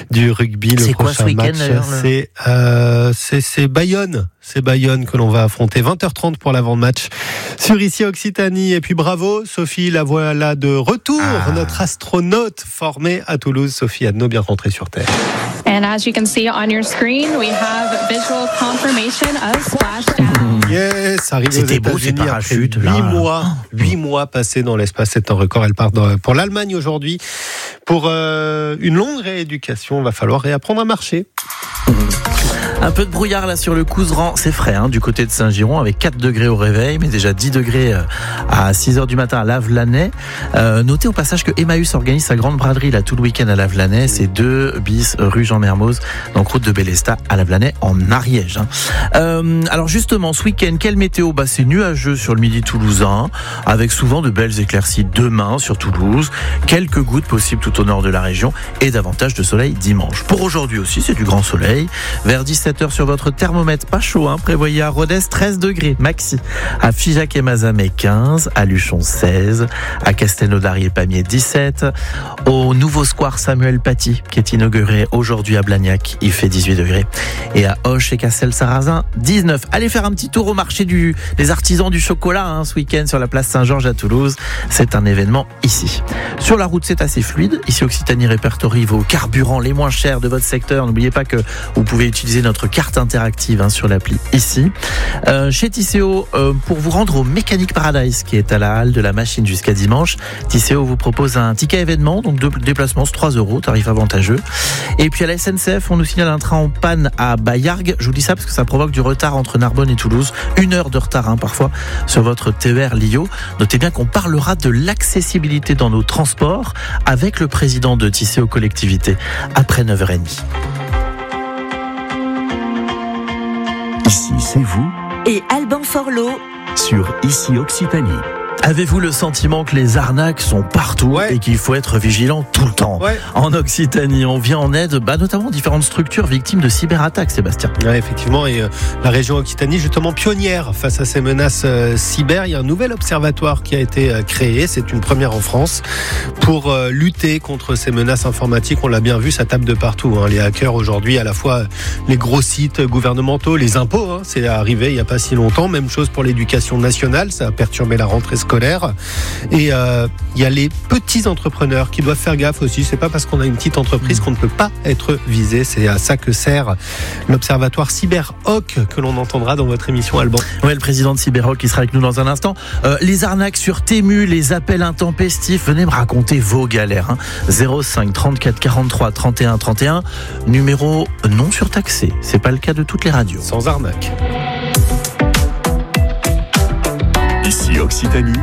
du rugby. Le c'est quoi ce week-end match, c'est Bayonne. C'est Bayonne que l'on va affronter. 20h30 pour l'avant-match sur Ici Occitanie. Et puis bravo Sophie, la voilà de retour. Notre astronaute formée à Toulouse. Sophie Adno, bien rentrée sur Terre. And as you can see on your screen, we have visual confirmation of splashdown. Yes, arrivé aux C'était beau, ces États-Unis après parachutes, 8 mois passés dans l'espace. C'est un record. Elle part pour l'Allemagne aujourd'hui. Pour une longue rééducation, il va falloir réapprendre à marcher. Un peu de brouillard là sur le Couserans, c'est frais du côté de Saint-Giron avec 4 degrés au réveil, mais déjà 10 degrés à 6h du matin à Lavelanet. Notez au passage que Emmaüs organise sa grande braderie là tout le week-end à Lavelanet. C'est 2 bis rue Jean Mermoz, donc route de Bélestat à Lavelanet en Ariège. Alors justement, ce week-end, quelle météo ? C'est nuageux sur le midi toulousain, avec souvent de belles éclaircies demain sur Toulouse, quelques gouttes possibles tout au nord de la région et davantage de soleil dimanche. Pour aujourd'hui aussi, c'est du grand soleil. Vers 17h sur votre thermomètre, pas chaud, prévoyez à Rodez 13 degrés maxi, à Figeac et Mazamet 15, à Luchon 16, à Castelnaudary et Pamiers 17, au nouveau square Samuel Paty qui est inauguré aujourd'hui à Blagnac, il fait 18 degrés, et à Auch et Castel-Sarrazin 19. Allez faire un petit tour au marché des artisans du chocolat ce week-end sur la place Saint-Georges à Toulouse, c'est un événement ici. Sur la route, c'est assez fluide. Ici Occitanie répertorie vos carburants les moins chers de votre secteur. N'oubliez pas que vous pouvez utiliser notre carte interactive sur l'appli ici. Chez Tisséo, pour vous rendre au Mécanique Paradise qui est à la halle de la machine jusqu'à dimanche, Tisséo vous propose un ticket événement, donc 2 déplacements, c'est 3 €, tarif avantageux. Et puis à la SNCF, on nous signale un train en panne à Bayargues. Je vous dis ça parce que ça provoque du retard entre Narbonne et Toulouse. 1 heure de retard parfois sur votre TER Lio. Notez bien qu'on parlera de l'accessibilité dans nos transports avec le président de Tisséo Collectivité après 9h30. Ici, c'est vous et Alban Forlot sur Ici Occitanie. Avez-vous le sentiment que les arnaques sont partout et qu'il faut être vigilant tout le temps ? En Occitanie, on vient en aide notamment différentes structures victimes de cyberattaques, Sébastien. Effectivement, et la région Occitanie, justement pionnière face à ces menaces cyber. Il y a un nouvel observatoire qui a été créé, c'est une première en France, pour lutter contre ces menaces informatiques. On l'a bien vu, ça tape de partout. Les hackers aujourd'hui, à la fois les gros sites gouvernementaux, les impôts, c'est arrivé il n'y a pas si longtemps. Même chose pour l'éducation nationale, ça a perturbé la rentrée scolaire. Et il y a les petits entrepreneurs qui doivent faire gaffe aussi. C'est pas parce qu'on a une petite entreprise qu'on ne peut pas être visé. C'est à ça que sert l'observatoire CyberHawk que l'on entendra dans votre émission, Alban. Oui, le président de CyberHawk qui sera avec nous dans un instant. Les arnaques sur Temu, les appels intempestifs, venez me raconter vos galères. 05 34 43 31 31, numéro non surtaxé. C'est pas le cas de toutes les radios. Sans arnaque. Ici Occitanie.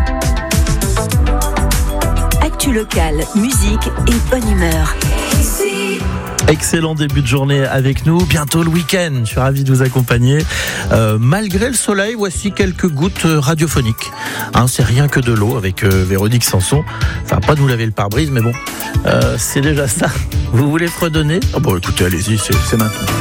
Actu locale, musique et bonne humeur. Excellent début de journée avec nous. Bientôt le week-end. Je suis ravi de vous accompagner. Malgré le soleil, voici quelques gouttes radiophoniques. C'est rien que de l'eau avec Véronique Sanson. Ça va pas nous laver le pare-brise, mais bon, c'est déjà ça. Vous voulez fredonner ? Écoutez, allez-y, c'est maintenant.